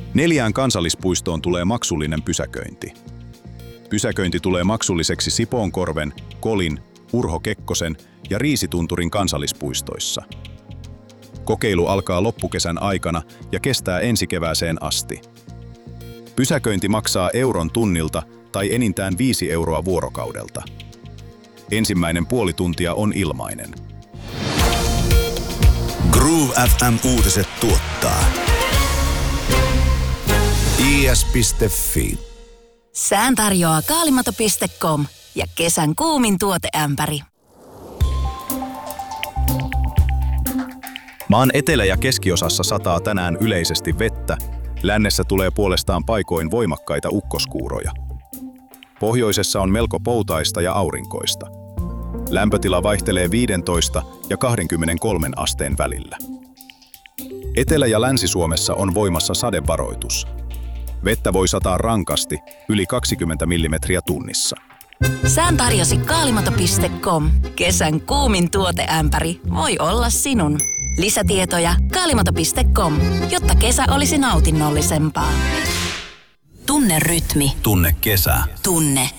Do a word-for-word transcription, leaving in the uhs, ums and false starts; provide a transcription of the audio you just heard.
Neljään kansallispuistoon tulee maksullinen pysäköinti. Pysäköinti tulee maksulliseksi Sipoonkorven, Kolin, Urho Kekkosen ja Riisitunturin kansallispuistoissa. Kokeilu alkaa loppukesän aikana ja kestää ensi kevääseen asti. Pysäköinti maksaa euron tunnilta tai enintään viisi euroa vuorokaudelta. Ensimmäinen puoli tuntia on ilmainen. Groove F M-uutiset tuottaa I S piste F I. Sään tarjoaa kaalimato piste com ja kesän kuumin tuoteämpäri. Maan etelä- ja keskiosassa sataa tänään yleisesti vettä, lännessä tulee puolestaan paikoin voimakkaita ukkoskuuroja. Pohjoisessa on melko poutaista ja aurinkoista. Lämpötila vaihtelee viisitoista ja kaksikymmentäkolme asteen välillä. Etelä- ja Länsi-Suomessa on voimassa sadevaroitus. Vettä voi sataa rankasti, yli kaksikymmentä millimetriä tunnissa. Sään tarjosi kaalimato piste com. Kesän kuumin tuoteämpäri voi olla sinun. Lisätietoja kaalimato piste com, jotta kesä olisi nautinnollisempaa. Tunne rytmi. Tunne kesä. Tunne